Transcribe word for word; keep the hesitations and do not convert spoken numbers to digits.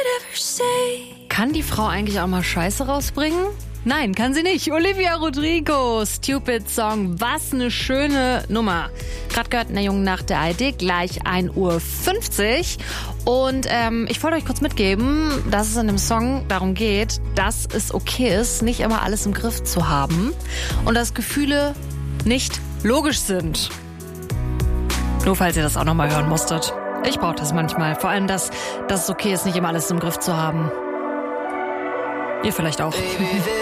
Kann die Frau eigentlich auch mal Scheiße rausbringen? Nein, kann sie nicht. Olivia Rodrigo, Stupid Song. Was eine schöne Nummer. Gerade gehört in der jungen Nacht der A R D, gleich ein Uhr fünfzig. Und ähm, ich wollte euch kurz mitgeben, dass es in dem Song darum geht, dass es okay ist, nicht immer alles im Griff zu haben. Und dass Gefühle nicht logisch sind. Nur falls ihr das auch nochmal hören musstet. Ich brauche das manchmal. Vor allem, dass, dass es okay ist, nicht immer alles im Griff zu haben. Ihr vielleicht auch.